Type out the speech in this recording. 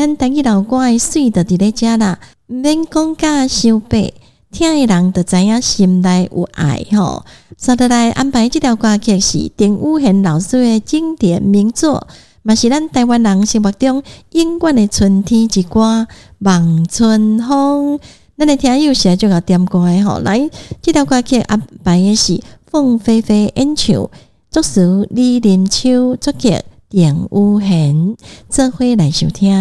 咱台语老歌的水就伫咧遮啦，毋免讲甲伤白，听的人就知影心内有爱吼。所以来安排这条歌曲是丁武宪老师的经典名作，嘛是咱台湾人心目中永远的春天之歌《望春风》。咱的听友写就要点歌的吼，来这条歌曲安排的是凤飞飞演唱，作词李林秋，作曲丁武宪，做伙来收听。